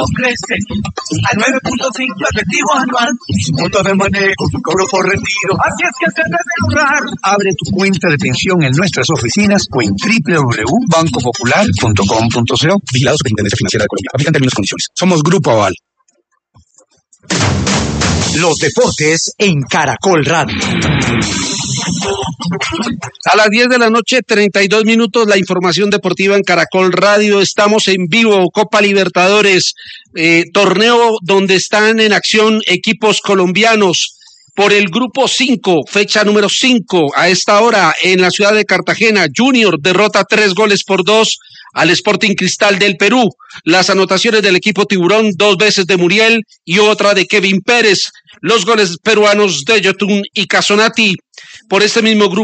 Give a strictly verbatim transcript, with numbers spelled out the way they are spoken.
crece al nueve punto cinco efectivo anual. Su punto de manejo, su cobro por retiro. Así es que se debe ahorrar. Abre tu cuenta de pensión en nuestras oficinas o en doble u doble u doble u punto banco popular punto com punto co. Vigilado Superintendencia Financiera de Colombia. Aplican términos y condiciones. Somos Grupo Aval. Los deportes en Caracol Radio. A las diez de la noche, treinta y dos minutos, la información deportiva en Caracol Radio. Estamos en vivo, Copa Libertadores, eh, torneo donde están en acción equipos colombianos. Por el grupo cinco, fecha número cinco, a esta hora en la ciudad de Cartagena, Junior derrota tres goles por dos al Sporting Cristal del Perú. Las anotaciones del equipo Tiburón, dos veces de Muriel y otra de Kevin Pérez. Los goles peruanos de Yotun y Casonati. Por este mismo grupo